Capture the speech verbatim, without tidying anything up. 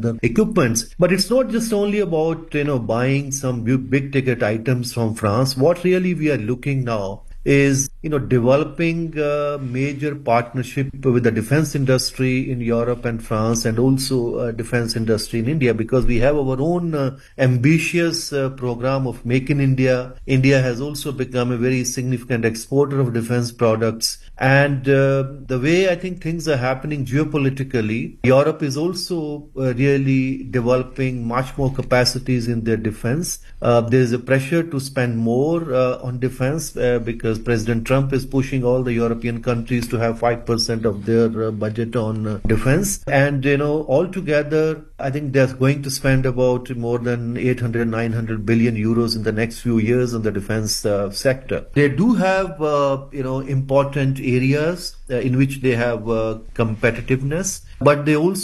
other equipments. But it's not just only about, you know, buying some big, big ticket items from France. What really we are looking now is, you know, developing a major partnership with the defense industry in Europe and France, and also uh, defense industry in India, because we have our own uh, ambitious uh, program of Make in India. India has also become a very significant exporter of defense products. And uh, the way I think things are happening geopolitically, Europe is also uh, really developing much more capacities in their defense. Uh, there is a pressure to spend more uh, on defense uh, because President Trump is pushing all the European countries to have five percent of their uh, budget on uh, defense. And, you know, altogether, I think they're going to spend about more than eight hundred, nine hundred billion euros in the next few years on the defense uh, sector. They do have, uh, you know, important areas uh, in which they have uh, competitiveness, but they also